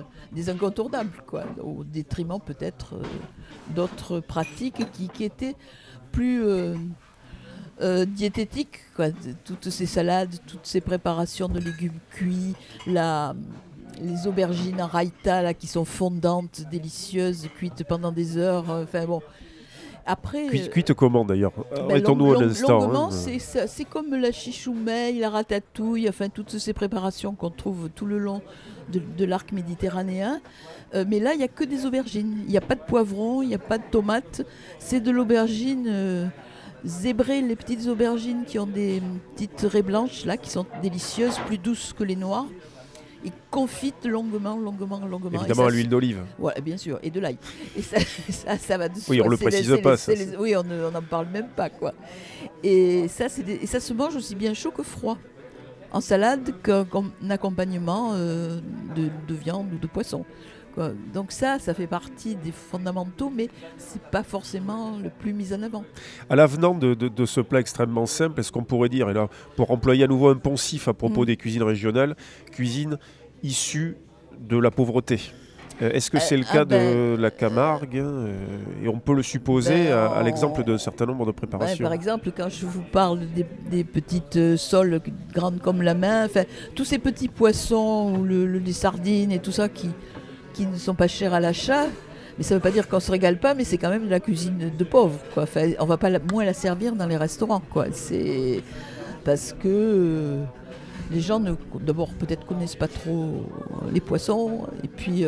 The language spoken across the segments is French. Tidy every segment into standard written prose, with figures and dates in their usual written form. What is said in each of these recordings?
des incontournables, quoi, au détriment peut-être d'autres pratiques qui étaient plus diététiques, quoi. Toutes ces salades, toutes ces préparations de légumes cuits, les aubergines en raïta là, qui sont fondantes, délicieuses, cuites pendant des heures. Enfin bon. Après, Cuite comment d'ailleurs? Arrêtons-nous un instant. longuement, c'est comme la chichoumelle, la ratatouille, enfin toutes ces préparations qu'on trouve tout le long de l'arc méditerranéen. Mais là, il n'y a que des aubergines. Il n'y a pas de poivron, il n'y a pas de tomates. C'est de l'aubergine zébrée, les petites aubergines qui ont des petites raies blanches, là, qui sont délicieuses, plus douces que les noires. Et confites longuement. Évidemment à l'huile d'olive. Ouais, bien sûr, et de l'ail. Et ça va de soi. Oui, on ne le précise pas. Oui, on n'en parle même pas, quoi. Et ça se mange aussi bien chaud que froid. En salade qu'en accompagnement de viande ou de poisson, quoi. Donc ça fait partie des fondamentaux, mais c'est pas forcément le plus mis en avant. À l'avenant de ce plat extrêmement simple, est-ce qu'on pourrait dire, et là, pour employer à nouveau un poncif à propos des cuisines régionales, cuisine issue de la pauvreté? Est-ce que c'est le cas de la Camargue et on peut le supposer à l'exemple d'un certain nombre de préparations? Par exemple, quand je vous parle des petites soles grandes comme la main, tous ces petits poissons, ou les sardines et tout ça qui ne sont pas chers à l'achat, mais ça ne veut pas dire qu'on ne se régale pas, mais c'est quand même de la cuisine de pauvre, quoi. Enfin, on ne va pas moins la servir dans les restaurants, quoi. C'est parce que les gens, d'abord, peut-être connaissent pas trop les poissons, et puis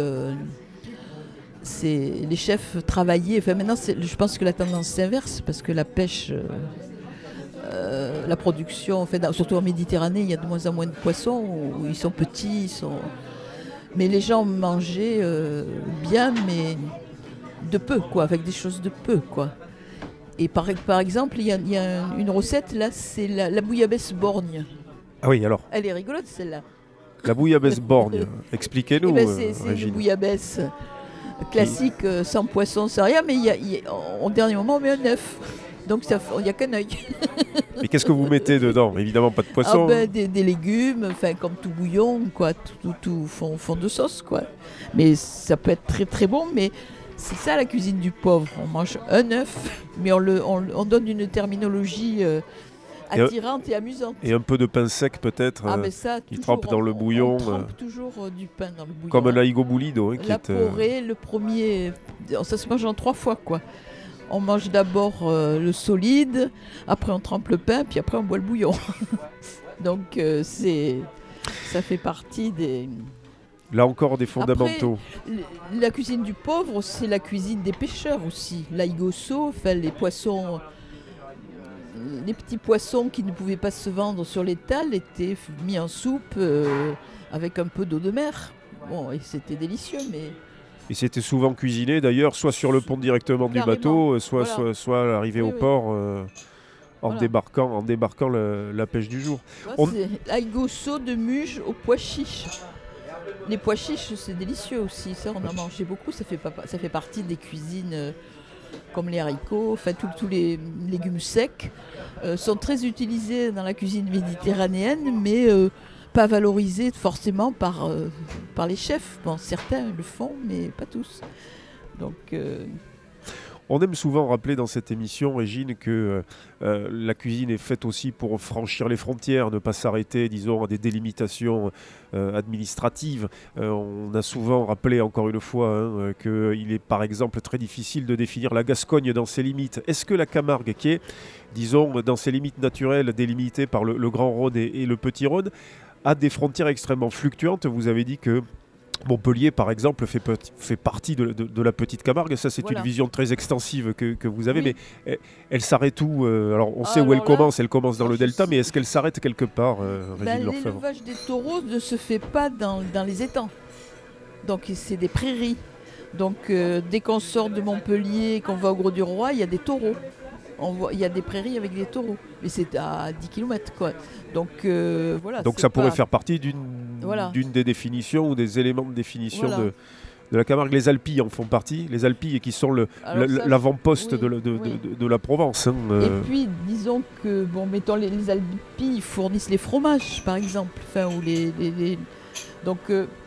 les chefs travaillaient. Enfin, maintenant, je pense que la tendance s'inverse, parce que la pêche, la production, surtout en Méditerranée, il y a de moins en moins de poissons, où ils sont petits, mais les gens mangeaient bien, mais de peu, quoi, avec des choses de peu, quoi. Et par exemple, il y a une recette, là, c'est la bouillabaisse borgne. Ah oui, alors. Elle est rigolote, celle-là. La bouillabaisse borgne, expliquez-nous, c'est une bouillabaisse classique, sans poisson, sans rien, mais au dernier moment, on met un œuf. Donc il n'y a qu'un œil. Et qu'est-ce que vous mettez dedans? Évidemment, pas de poisson. Des légumes, comme tout bouillon, quoi, tout fond de sauce, quoi. Mais ça peut être très très bon, mais c'est ça la cuisine du pauvre. On mange un œuf, mais on donne une terminologie attirante et amusante. Et un peu de pain sec peut-être, qui trempe dans le bouillon. On trempe toujours du pain dans le bouillon. Comme l'aigo boulido. La porrée, le premier, ça se mange en 3 fois, quoi. On mange d'abord le solide, après on trempe le pain, puis après on boit le bouillon. Donc ça fait partie des... Là encore des fondamentaux. Après, la cuisine du pauvre, c'est la cuisine des pêcheurs aussi. L'aigosso, les poissons, les petits poissons qui ne pouvaient pas se vendre sur l'étal étaient mis en soupe avec un peu d'eau de mer. Bon, et c'était délicieux, mais... Et c'était souvent cuisiné d'ailleurs, soit sur le pont directement du bateau, soit à l'arrivée au port en débarquant la pêche du jour. C'est l'aigosso de Muge aux pois chiches. Les pois chiches, c'est délicieux aussi. Ça, on en mangeait beaucoup. Ça fait partie des cuisines comme les haricots. Tous les légumes secs sont très utilisés dans la cuisine méditerranéenne, mais pas valorisés forcément par les chefs. Bon, certains le font, mais pas tous. Donc... On aime souvent rappeler dans cette émission, Régine, que la cuisine est faite aussi pour franchir les frontières, ne pas s'arrêter, disons, à des délimitations administratives. On a souvent rappelé, encore une fois, qu'il est par exemple très difficile de définir la Gascogne dans ses limites. Est-ce que la Camargue, qui est, disons, dans ses limites naturelles, délimitée par le Grand Rhône et le Petit Rhône, a des frontières extrêmement fluctuantes? Vous avez dit que Montpellier, par exemple, fait partie de la petite Camargue. Ça, c'est une vision très extensive que vous avez, oui. Mais elle s'arrête où? Alors, on sait où elle commence. Elle commence dans le delta, mais est-ce qu'elle s'arrête quelque part, Régine Lorfèvre? L'élevage des taureaux ne se fait pas dans les étangs. Donc, c'est des prairies. Donc, dès qu'on sort de Montpellier et qu'on va au Grau-du-Roi, il y a des taureaux. Il y a des prairies avec des taureaux, mais c'est à 10 km, quoi. Donc voilà. Donc ça pourrait faire partie d'une des définitions ou des éléments de définition de la Camargue. Les Alpilles en font partie, les Alpilles qui sont l'avant-poste de la Provence. Hein. Et puis disons que mettons les Alpilles fournissent les fromages, par exemple, donc